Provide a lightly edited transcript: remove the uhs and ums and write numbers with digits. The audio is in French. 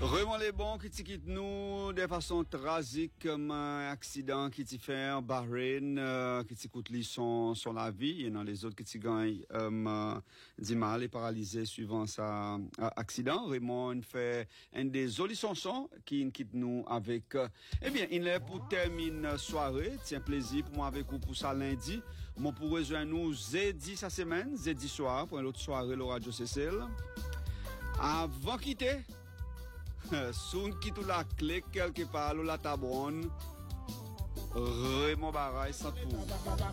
Vraiment les bons qui quittent nous de façon tragique comme un accident qui t'y fait en Bahreïn, qui t'y coûte son la vie et dans les autres qui t'y gagnent du mal et paralysé suivant sa accident. Raymond fait un des jolis chansons qui quitte nous avec eh bien il est pour terminer soirée. Tiens plaisir pour moi avec vous pour ça lundi. Moi pour rejoindre nous jeudi sa semaine, jeudi soir pour une autre soirée le Radio Cécile. Avant quitter Soun qui tout la clé quelque part la tabonne Raymond Baraille sans tout.